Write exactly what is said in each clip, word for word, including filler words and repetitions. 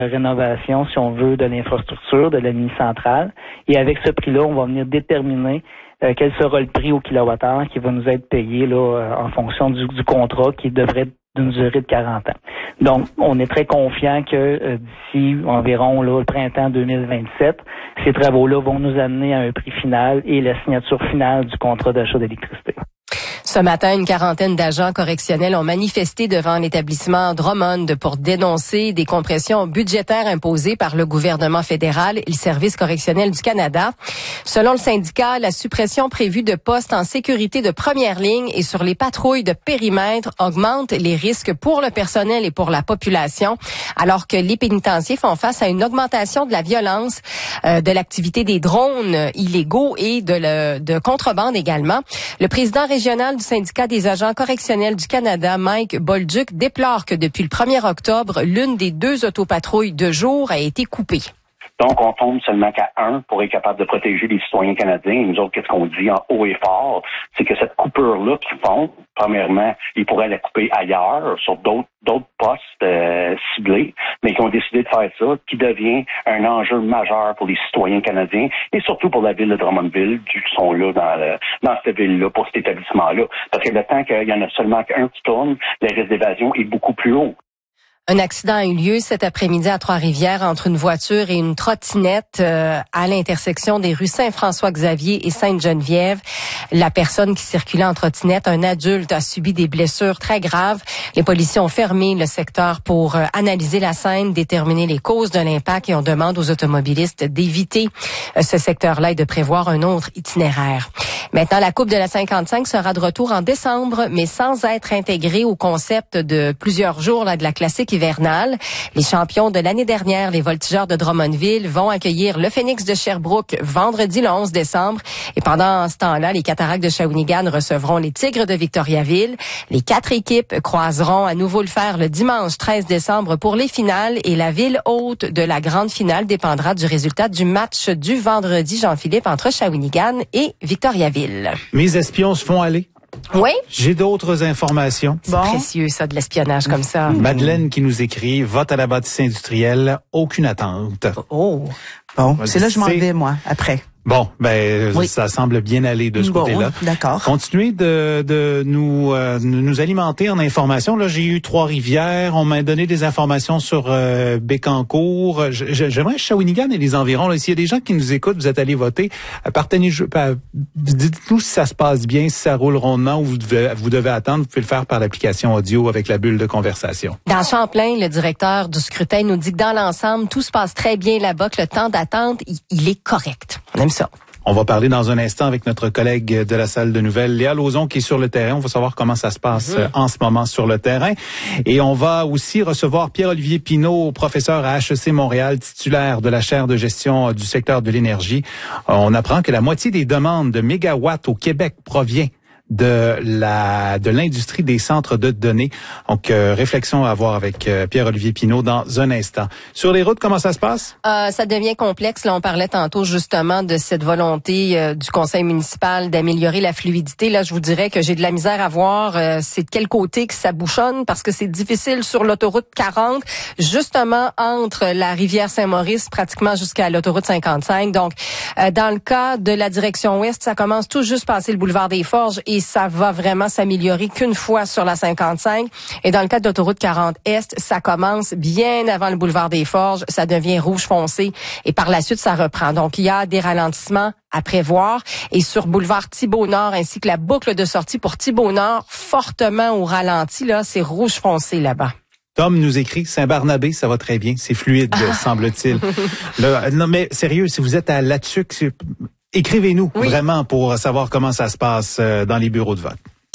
rénovation, si on veut, de l'infrastructure, de la ligne centrale. Et avec ce prix-là, on va venir déterminer euh, quel sera le prix au kilowattheure qui va nous être payé là euh, en fonction du, du contrat qui devrait être d'une durée de quarante ans. Donc, on est très confiant que euh, d'ici environ là, le printemps deux mille vingt-sept, ces travaux-là vont nous amener à un prix final et la signature finale du contrat d'achat d'électricité. Ce matin, une quarantaine d'agents correctionnels ont manifesté devant l'établissement Drummond pour dénoncer des compressions budgétaires imposées par le gouvernement fédéral et le Service correctionnel du Canada. Selon le syndicat, la suppression prévue de postes en sécurité de première ligne et sur les patrouilles de périmètre augmente les risques pour le personnel et pour la population, alors que les pénitenciers font face à une augmentation de la violence, euh, de l'activité des drones illégaux et de, le, de contrebande également. Le président régional du syndicat des agents correctionnels du Canada, Mike Bolduc, déplore que depuis le premier octobre, l'une des deux autopatrouilles de jour a été coupée. Donc, on tombe seulement qu'à un pour être capable de protéger les citoyens canadiens. Et nous autres, qu'est-ce qu'on dit en haut et fort? C'est que cette coupure-là qu'ils font, premièrement, ils pourraient la couper ailleurs, sur d'autres d'autres postes euh, ciblés, mais qui ont décidé de faire ça, qui devient un enjeu majeur pour les citoyens canadiens et surtout pour la ville de Drummondville, qui sont là dans, le, dans cette ville-là, pour cet établissement-là. Parce que le temps qu'il y en a seulement qu'un qui tourne, le risque d'évasion est beaucoup plus haut. Un accident a eu lieu cet après-midi à Trois-Rivières entre une voiture et une trottinette euh, à l'intersection des rues Saint-François-Xavier et Sainte-Geneviève. La personne qui circulait en trottinette, un adulte, a subi des blessures très graves. Les policiers ont fermé le secteur pour euh, analyser la scène, déterminer les causes de l'impact et on demande aux automobilistes d'éviter euh, ce secteur-là et de prévoir un autre itinéraire. Maintenant, la Coupe de la cinquante-cinq sera de retour en décembre, mais sans être intégrée au concept de plusieurs jours là, de la classique hivernale. Les champions de l'année dernière, les Voltigeurs de Drummondville, vont accueillir le Phoenix de Sherbrooke vendredi le onze décembre. Et pendant ce temps-là, les Cataractes de Shawinigan recevront les Tigres de Victoriaville. Les quatre équipes croiseront à nouveau le fer le dimanche treize décembre pour les finales et la ville hôte de la grande finale dépendra du résultat du match du vendredi, Jean-Philippe, entre Shawinigan et Victoriaville. Mes espions se font aller. Oui. J'ai d'autres informations. C'est bon. Précieux, ça, de l'espionnage comme ça. Madeleine qui nous écrit, vote à la bâtisse industrielle, aucune attente. Oh. Bon, c'est là que je m'en vais, moi, après. Bon, ben oui. Ça semble bien aller de ce bon, côté-là. D'accord. Continuez de, de nous euh, nous alimenter en informations. Là, j'ai eu Trois-Rivières. On m'a donné des informations sur euh, Bécancour. J'aimerais Shawinigan et les environs. Là, s'il y a des gens qui nous écoutent, vous êtes allés voter. Partagez, dites-nous si ça se passe bien, si ça roule rondement ou vous devez, vous devez attendre. Vous pouvez le faire par l'application audio avec la bulle de conversation. Dans Champlain, le directeur du scrutin nous dit que dans l'ensemble, tout se passe très bien là-bas, que le temps d'attente, il, il est correct. On aime ça. On va parler dans un instant avec notre collègue de la salle de nouvelles, Léa Lauzon, qui est sur le terrain. On va savoir comment ça se passe mmh. en ce moment sur le terrain. Et on va aussi recevoir Pierre-Olivier Pinault, professeur à H E C Montréal, titulaire de la chaire de gestion du secteur de l'énergie. On apprend que la moitié des demandes de mégawatts au Québec provient de la de l'industrie des centres de données. Donc, euh, réflexion à avoir avec euh, Pierre-Olivier Pinault dans un instant. Sur les routes, comment ça se passe? Euh, ça devient complexe. Là, on parlait tantôt justement de cette volonté euh, du conseil municipal d'améliorer la fluidité. Là, je vous dirais que j'ai de la misère à voir euh, c'est de quel côté que ça bouchonne parce que c'est difficile sur l'autoroute quarante, justement entre la rivière Saint-Maurice pratiquement jusqu'à l'autoroute cinquante-cinq. Donc, euh, dans le cas de la direction ouest, ça commence tout juste passer le boulevard des Forges et ça va vraiment s'améliorer qu'une fois sur la cinquante-cinq. Et dans le cas de l'autoroute quarante Est, ça commence bien avant le boulevard des Forges, ça devient rouge foncé et par la suite, ça reprend. Donc, il y a des ralentissements à prévoir. Et sur boulevard Thibault-Nord, ainsi que la boucle de sortie pour Thibault-Nord, fortement au ralenti, là, c'est rouge foncé là-bas. Tom nous écrit Saint-Barnabé, ça va très bien, c'est fluide, semble-t-il. Là, non, mais sérieux, si vous êtes à Latuc, écrivez-nous oui. vraiment pour savoir comment ça se passe dans les bureaux de vote.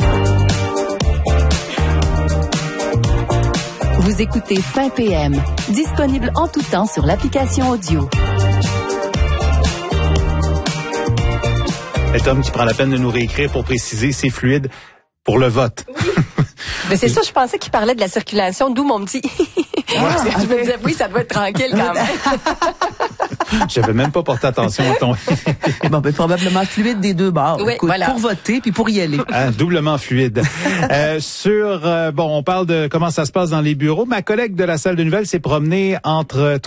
Vous écoutez Fin P M, disponible en tout temps sur l'application audio. Et Tom qui prend la peine de nous réécrire pour préciser, c'est fluide pour le vote. Oui. Mais c'est ça, je pensais qu'il parlait de la circulation, d'où mon petit. Ah, je me disais, oui, ça doit être tranquille quand même. J'avais même pas porté attention à ton... Bon, ben, probablement fluide des deux bords. Oui, Écoute, voilà. Pour voter puis pour y aller. Ah, doublement fluide. euh, sur, euh, bon, on parle de comment ça se passe dans les bureaux. Ma collègue de la salle de nouvelles s'est promenée entre